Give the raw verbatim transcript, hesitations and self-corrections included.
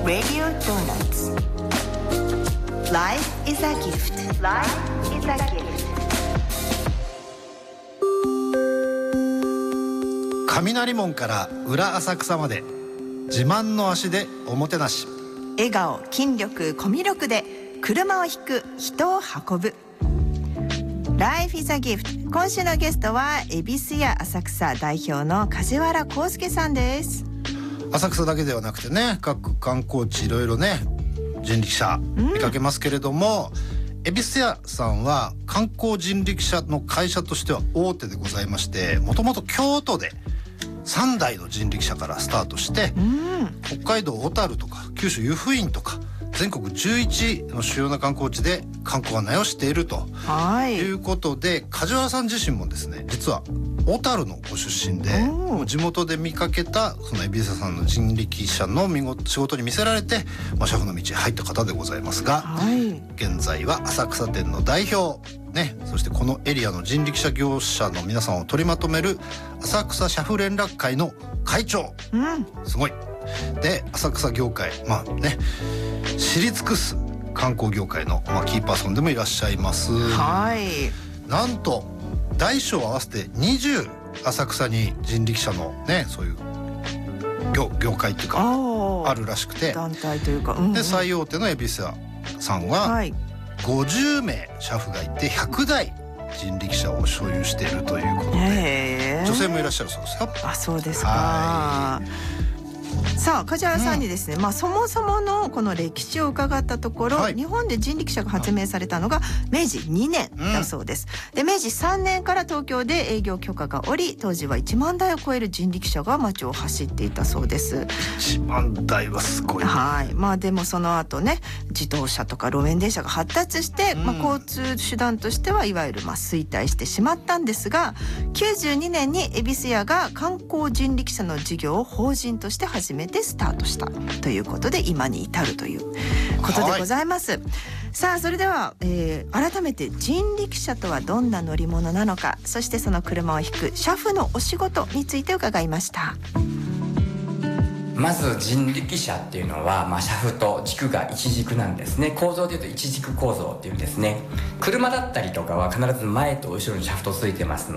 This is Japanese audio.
Radio Donuts. Life is a gift. Life is a gift. 雷門から裏浅草まで自慢の足でおもてなし。 笑顔、筋力、コミュ力で車を引く、人を運ぶ。Life is a gift。 今週のゲストは恵比寿屋浅草代表の梶原康介さんです。 浅草だけではなくてね、各観光地いろいろね人力車見かけますけれども、恵比寿屋さんは観光人力車の会社としては大手でございまして、もともと京都でさんだいの人力車からスタートして、うん、北海道小樽とか九州湯布院とか全国じゅういちの主要な観光地で観光案内をしているということで、梶原さん自身もですね、実は小樽のご出身で、地元で見かけたその恵比寿さんの人力車の見事仕事に見せられて、まあ、車夫の道に入った方でございますが、はい、現在は浅草店の代表ね、そしてこのエリアの人力車業者の皆さんを取りまとめる浅草車夫連絡会の会長、うん、すごいで、浅草業界まあね知り尽くす観光業界の、まあ、キーパーソンでもいらっしゃいます。はい、なんと大小合わせてにじゅう浅草に人力車のねそういう 業, 業界っていうかあるらしくて、 団体というか、うんうん、 で最大手の恵比寿屋さんは、はい、ごじゅうめい車夫がいてひゃくだい人力車を所有しているということで、女性もいらっしゃるそうですよ。 あ、そうですか。さあ梶原さんにですね、うん、まあ、そもそものこの歴史を伺ったところ、はい、日本で人力車が発明されたのがめいじにねんだそうです、うん、でめいじさんねんから東京で営業許可が下り、当時はいちまんだいを超える人力車が街を走っていたそうです。 いちまんだいはすごいね。 はい、まあでもその後ね自動車とか路面電車が発達して、うん、まあ、交通手段としてはいわゆるまあ衰退してしまったんですが、きゅうじゅうにねんに恵比寿屋が観光人力車の事業を法人として始めてスタートしたということで今に至るということでございます、はい、さあそれでは、えー、改めて人力車とはどんな乗り物なのか、そしてその車を引く車夫のお仕事について伺いました。 まず人力車っていうのは、まあ、車夫と軸が一軸なんですね。構造でいうと一軸構造っていうんですね。車だったりとかは必ず前と後ろにシャフトついてますの